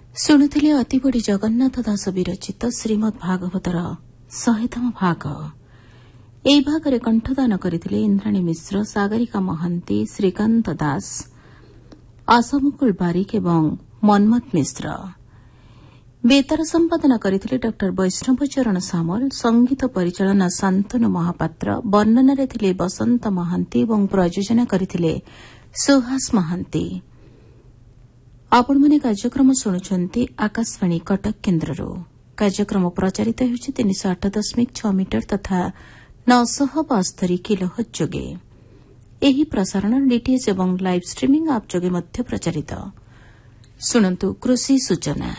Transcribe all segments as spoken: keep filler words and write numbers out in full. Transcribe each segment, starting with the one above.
ଶୁଣୁଥିଲେ ଅତିବଡ଼ି ଜଗନ୍ନାଥ ଦାସ ବିରଚିତ ଶ୍ରୀମଦ୍ ଭାଗବତର ଶହେତମ ଭାଗ। ଏହି ଭାଗରେ କଣ୍ଠଦାନ କରିଥିଲେ ଇନ୍ଦ୍ରାଣୀ ମିଶ୍ର, ସାଗରିକା ମହାନ୍ତି, ଶ୍ରୀକାନ୍ତ ଦାସ, ଆଶମୁକୁଳ ବାରିକ ଏବଂ ମନ୍ମଥ ମିଶ୍ର। ବେତାର ସମ୍ପାଦନା କରିଥିଲେ ଡ ବୈଷ୍ଣବ ଚରଣ ସାମଲ, ସଙ୍ଗୀତ ପରିଚାଳନା ଶାନ୍ତନୁ ମହାପାତ୍ର, ବର୍ଣ୍ଣନାରେ ଥିଲେ ବସନ୍ତ ମହାନ୍ତି ଏବଂ ପ୍ରଯୋଜନା କରିଥିଲେ ସୁହାସ ମହାନ୍ତି। ଆପଣମାନେ କାର୍ଯ୍ୟକ୍ରମ ଶୁଣୁଛନ୍ତି ଆକାଶବାଣୀ କଟକ କେନ୍ଦ୍ରରୁ। କାର୍ଯ୍ୟକ୍ରମ ପ୍ରଚାରିତ ହେଉଛି ତିନିଶହ ଆଠ ଦଶମିକ ଛଅ ମିଟର ତଥା ନଅଶହ ବାସ୍ତରୀ କିଲୋହର୍ଟ୍ଜ ଯୋଗେ। ଏହି ପ୍ରସାରଣ ଡିଟିଏଚ୍ ଏବଂ ଲାଇଭ୍ ଷ୍ଟ୍ରିମିଂ ଆପ୍ ଯୋଗେ ମଧ୍ୟ ପ୍ରଚାରିତ। ଶୁଣନ୍ତୁ କୃଷି ସୂଚନା।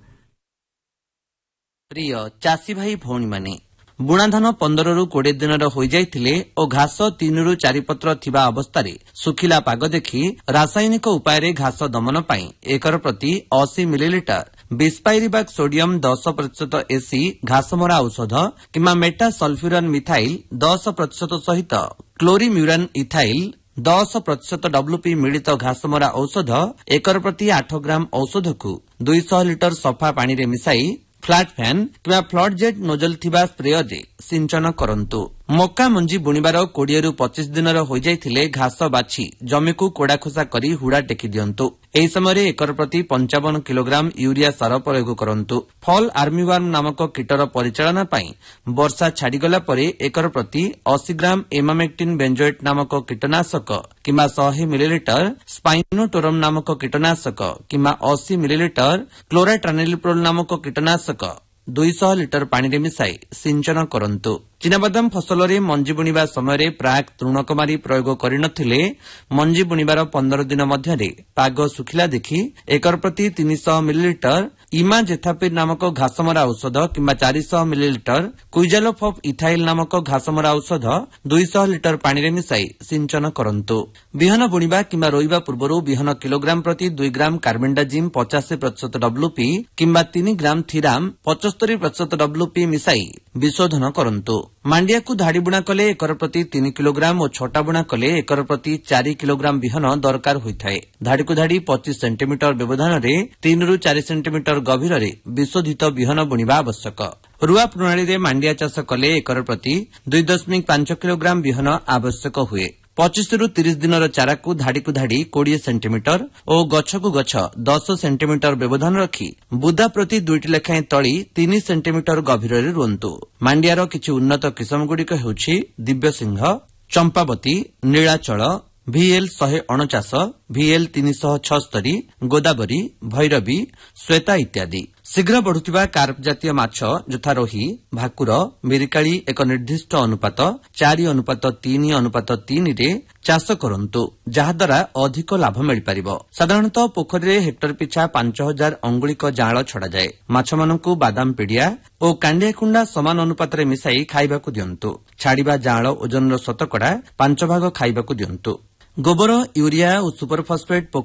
ପ୍ରିୟ ଚାଷୀ ଭାଇ ଭଉଣୀମାନେ, ବୁଣାଧାନ ପନ୍ଦରରୁ କୋଡ଼ିଏ ଦିନର ହୋଇଯାଇଥିଲେ ଓ ଘାସ ତିନିରୁ ଚାରିପତ୍ର ଥିବା ଅବସ୍ଥାରେ ଶୁଖିଲା ପାଗ ଦେଖି ରାସାୟନିକ ଉପାୟରେ ଘାସ ଦମନ ପାଇଁ ଏକର ପ୍ରତି ଅଶୀ ମିଲିଲିଟର ବିସ୍ପାଇରିବାକ୍ ସୋଡିୟମ ଦଶ ପ୍ରତିଶତ ଏସି ଘାସମରା ଔଷଧ କିମ୍ବା ମେଟା ସଲଫ୍ୟୁରାନ୍ ମିଥାଇଲ୍ ଦଶ ପ୍ରତିଶତ ସହିତ କ୍ଲୋରିମ୍ୟୁରାନ୍ ଇଥାଇଲ୍ ଦଶ ପ୍ରତିଶତ ଡବ୍ଲ୍ୟୁପି ମିଳିତ ଘାସମରା ଔଷଧ ଏକର ପ୍ରତି ଆଠ ଗ୍ରାମ ଔଷଧକୁ ଦୁଇଶହ ଲିଟର ସଫା ପାଣିରେ ମିଶାଇ ଫ୍ଲାଟ୍ ଫ୍ୟାନ୍ କିମ୍ବା ଫ୍ଲଡ୍ ଜେଟ୍ ନୋଜଲ ଥିବା ସ୍ପ୍ରେୟରରେ ସିଞ୍ଚନ କରନ୍ତୁ। ମକା ମଞ୍ଜି ବୁଣିବାର କୋଡ଼ିଏରୁ ପଚିଶ ଦିନର ହୋଇଯାଇଥିଲେ ଘାସ ବାଛି ଜମିକୁ କୋଡ଼ାଖୋସା କରି ହୁଡ଼ା ଟେକି ଦିଅନ୍ତୁ। ଏହି ସମୟରେ ଏକର ପ୍ରତି ପଞ୍ଚାବନ କିଲୋଗ୍ରାମ ୟୁରିଆ ସାର ପ୍ରୟୋଗ କରନ୍ତୁ। ଫଲ୍ ଆର୍ମିୱାର୍ମ ନାମକ କୀଟର ପରିଚାଳନା ପାଇଁ ବର୍ଷା ଛାଡ଼ିଗଲା ପରେ ଏକର ପ୍ରତି ଅଶୀ ଗ୍ରାମ ଏମାମେକ୍ଟିନ୍ ବେଞ୍ଜୋଏଟ୍ ନାମକ କୀଟନାଶକ କିମ୍ବା ଶହେ ମିଲିଲିଟର ସ୍ପାଇନୋଟୋରମ୍ ନାମକ କୀଟନାଶକ କିମ୍ବା ଅଶୀ ମିଲିଲିଟର କ୍ଲୋରାଟ୍ରାନିଲିପ୍ରୋଲ୍ ନାମକ କୀଟନାଶକ ଦୁଇଶହ ଲିଟର ପାଣିରେ ମିଶାଇ ସିଞ୍ଚନ କରନ୍ତୁ। ଚିନାବାଦାମ ଫସଲରେ ମଞ୍ଜି ବୁଣିବା ସମୟରେ ପ୍ରାକ୍ ତୃଣକୁମାରୀ ପ୍ରୟୋଗ କରିନଥିଲେ ମଞ୍ଜି ବୁଣିବାର ପନ୍ଦର ଦିନ ମଧ୍ୟରେ ପାଗ ଶୁଖିଲା ଦେଖି ଏକର ପ୍ରତି ତିନିଶହ ମିଲିଲିଟର ଇମାଜେଥାପିର୍ ନାମକ ଘାସମରା ଔଷଧ କିମ୍ବା ଚାରିଶହ ମିଲିଲିଟର କୁଇଜାଲୋଫ୍ ଅଫ୍ ଇଥାଇଲ୍ ନାମକ ଘାସମରା ଔଷଧ ଦୁଇଶହ ଲିଟର ପାଣିରେ ମିଶାଇ ସିଞ୍ଚନ କରନ୍ତୁ। ବିହନ ବୁଣିବା କିମ୍ବା ରୋଇବା ପୂର୍ବରୁ ବିହନ କିଲୋଗ୍ରାମ ପ୍ରତି ଦୁଇ ଗ୍ରାମ କାର୍ବେଣ୍ଡାଜିମ୍ ପଚାଶ ପ୍ରତିଶତ ଡବ୍ଲ୍ୟୁପି କିମ୍ବା ତିନି ଗ୍ରାମ ଥିରାମ୍ ପଚସ୍ତରୀ ପ୍ରତିଶତ ଡବ୍ଲ୍ୟୁପି ମିଶାଇ ବିଶୋଧନ କରନ୍ତୁ। ମାଣ୍ଡିଆକୁ ଧାଡ଼ି ବୁଣା କଲେ ଏକର ପ୍ରତି ତିନି କିଲୋଗ୍ରାମ ଓ ଛଟା ବୁଣା କଲେ ଏକର ପ୍ରତି ଚାରି କିଲୋଗ୍ରାମ ବିହନ ଦରକାର ହୋଇଥାଏ। ଧାଡ଼ିକୁ ଧାଡ଼ି ପଚିଶ ସେଣ୍ଟିମିଟର ବ୍ୟବଧାନରେ ତିନିରୁ ଚାରି ସେଣ୍ଟିମିଟର ଗଭୀରରେ ବିଶୋଧିତ ବିହନ ବୁଣିବା ଆବଶ୍ୟକ। ରୁଆ ପ୍ରଣାଳୀରେ ମାଣ୍ଡିଆ ଚାଷ କଲେ ଏକର ପ୍ରତି ଦୁଇ ଦଶମିକ ପାଞ୍ଚ କିଲୋଗ୍ରାମ ବିହନ ଆବଶ୍ୟକ ହୁଏ। ପଚିଶରୁ ତିରିଶ ଦିନର ଚାରାକୁ ଧାଡ଼ିକୁ ଧାଡ଼ି କୋଡ଼ିଏ ସେଣ୍ଟିମିଟର ଓ ଗଛକୁ ଗଛ ଦଶ ସେଣ୍ଟିମିଟର ବ୍ୟବଧାନ ରଖି ବୁଦା ପ୍ରତି ଦୁଇଟି ଲେଖାଏଁ ତଳି ତିନି ସେଣ୍ଟିମିଟର ଗଭୀରରେ ରୁଅନ୍ତୁ। ମାଣ୍ଡିଆର କିଛି ଉନ୍ନତ କିସମଗୁଡ଼ିକ ହେଉଛି ଦିବ୍ୟସିଂହ, ଚମ୍ପାବତୀ, ନୀଳାଚଳ, ଭିଏଲ୍ ଶହେ ଅଣଚାଶ, ଭିଏଲ୍ ତିନିଶହ ଛଅସ୍ତରୀ, ଗୋଦାବରୀ, ଭୈରବୀ, ଶ୍ୱେତା ଇତ୍ୟାଦି। ଶୀଘ୍ର ବଢୁଥିବା କାର୍ପ ଜାତୀୟ ମାଛ ଯଥା ରୋହି, ଭାକୁର, ମିରିକାଳି ଏକ ନିର୍ଦ୍ଦିଷ୍ଟ ଅନୁପାତ ଚାରି ଅନୁପାତ ତିନି ଅନୁପାତ ତିନିରେ ଚାଷ କରନ୍ତୁ, ଯାହାଦ୍ୱାରା ଅଧିକ ଲାଭ ମିଳିପାରିବ। ସାଧାରଣତଃ ପୋଖରୀରେ ହେକ୍ଟର ପିଛା ପାଞ୍ଚ ହଜାର ଅଙ୍ଗୁଳିକ ଜାଁଳ ଛଡ଼ାଯାଏ। ମାଛମାନଙ୍କୁ ବାଦାମ ପିଡ଼ିଆ ଓ କାଣ୍ଡିଆ କୁଣ୍ଡା ସମାନ ଅନୁପାତରେ ମିଶାଇ ଖାଇବାକୁ ଦିଅନ୍ତୁ। ଛାଡ଼ିବା ଜାଁଳ ଓଜନର ଶତକଡ଼ା ପାଞ୍ଚ ଭାଗ ଖାଇବାକୁ ଦିଅନ୍ତୁ। ଗୋବର, ୟୁରିଆ ଓ ସୁପରଫସଫେଟ୍